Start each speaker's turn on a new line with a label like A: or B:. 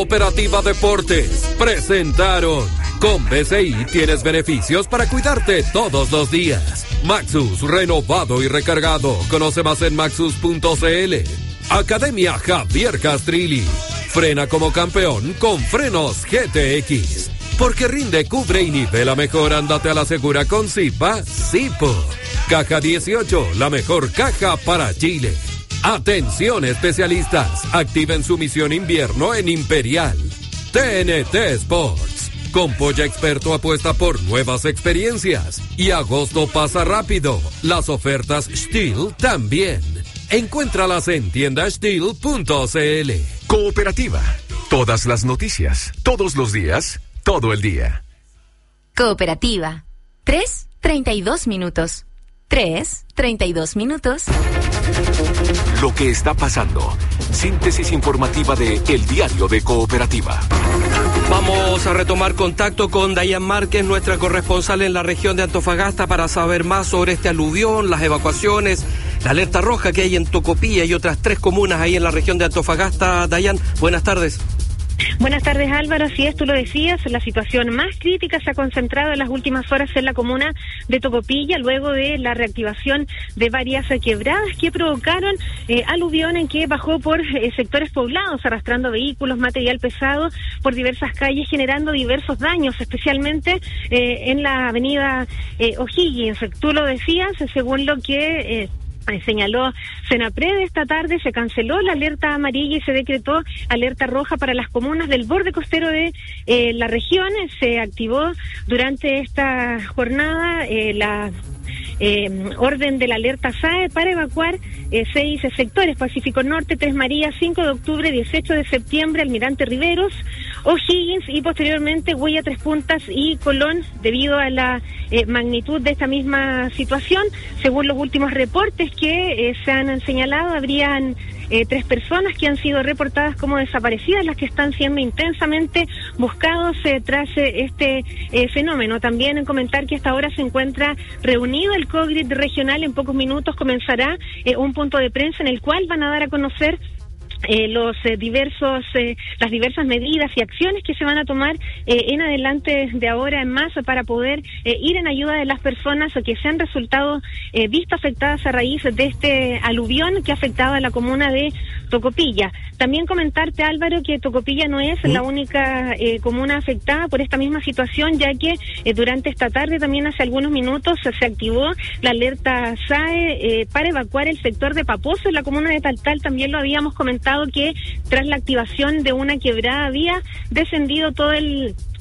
A: Cooperativa Deportes presentaron. Con BCI tienes beneficios para cuidarte todos los días. Maxus, renovado y recargado. Conoce más en maxus.cl. Academia Javier Castrilli. Frena como campeón con frenos GTX. Porque rinde, cubre y nivela mejor. Ándate a la segura con Zipa, Zipo. Caja 18, la mejor caja para Chile. Atención especialistas, activen su misión invierno en Imperial. TNT Sports. Con Polla Experto apuesta por nuevas experiencias. Y agosto pasa rápido. Las ofertas Steel también. Encuéntralas en tiendasteel.cl.
B: Cooperativa. Todas las noticias, todos los días, todo el día.
C: Cooperativa. 3:32 minutos. 3:32 minutos.
B: Lo que está pasando. Síntesis informativa de El Diario de Cooperativa.
D: Vamos a retomar contacto con Dayan Márquez, nuestra corresponsal en la región de Antofagasta, para saber más sobre este aluvión, las evacuaciones, la alerta roja que hay en Tocopilla y otras 3 comunas ahí en la región de Antofagasta. Dayan, buenas tardes.
E: Buenas tardes, Álvaro. Así es, tú lo decías, la situación más crítica se ha concentrado en las últimas horas en la comuna de Tocopilla, luego de la reactivación de varias quebradas que provocaron aluvión en que bajó por sectores poblados, arrastrando vehículos, material pesado por diversas calles, generando diversos daños, especialmente en la avenida O'Higgins. Tú lo decías, según lo que señaló Senapred esta tarde, se canceló la alerta amarilla y se decretó alerta roja para las comunas del borde costero de la región. Se activó durante esta jornada la orden de la alerta SAE para evacuar 6 sectores: Pacífico Norte, Tres Marías, 5 de octubre, 18 de septiembre, Almirante Riveros, O'Higgins y posteriormente Huella Tres Puntas y Colón, debido a la magnitud de esta misma situación. Según los últimos reportes que se han señalado, habrían 3 personas que han sido reportadas como desaparecidas, las que están siendo intensamente buscados tras este fenómeno. También en comentar que hasta ahora se encuentra reunido el COGRID regional. En pocos minutos comenzará un punto de prensa en el cual van a dar a conocer las diversas medidas y acciones que se van a tomar en adelante de ahora en más para poder ir en ayuda de las personas que se han resultado visto afectadas a raíz de este aluvión que ha afectado a la comuna de Tocopilla. También comentarte, Álvaro, que Tocopilla no es la única comuna afectada por esta misma situación, ya que durante esta tarde, también hace algunos minutos, se activó la alerta SAE para evacuar el sector de Paposo en la comuna de Taltal. También lo habíamos comentado que tras la activación de una quebrada había descendido todo el